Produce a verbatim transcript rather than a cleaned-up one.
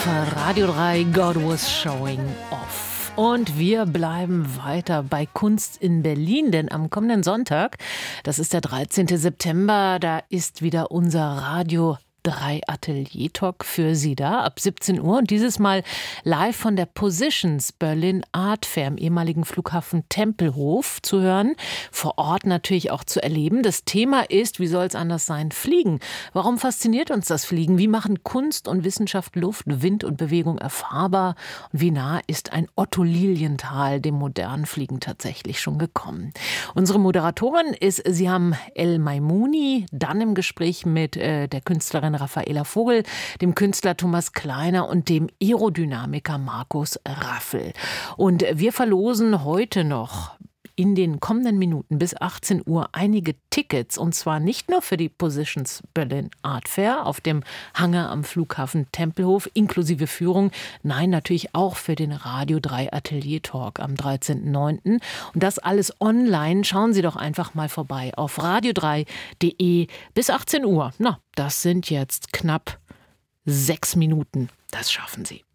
Radio drei, God was showing off. Und wir bleiben weiter bei Kunst in Berlin, denn am kommenden Sonntag, das ist der dreizehnten September, da ist wieder unser Radio drei Atelier Talk für Sie da ab siebzehn Uhr und dieses Mal live von der Positions Berlin Art Fair im ehemaligen Flughafen Tempelhof zu hören, vor Ort natürlich auch zu erleben. Das Thema ist, wie soll es anders sein, Fliegen. Warum fasziniert uns das Fliegen? Wie machen Kunst und Wissenschaft Luft, Wind und Bewegung erfahrbar? Und wie nah ist ein Otto Lilienthal dem modernen Fliegen tatsächlich schon gekommen? Unsere Moderatorin ist Siham El Maimouni, dann im Gespräch mit äh, der Künstlerin Raffaela Vogel, dem Künstler Thomas Kleiner und dem Aerodynamiker Markus Raffel. Und wir verlosen heute noch in den kommenden Minuten bis achtzehn Uhr einige Tickets, und zwar nicht nur für die Positions Berlin Art Fair auf dem Hangar am Flughafen Tempelhof inklusive Führung, nein, natürlich auch für den Radio drei Atelier Talk am dreizehnten neunten Und das alles online. Schauen Sie doch einfach mal vorbei auf radio drei punkt de bis achtzehn Uhr. Na, das sind jetzt knapp sechs Minuten. Das schaffen Sie.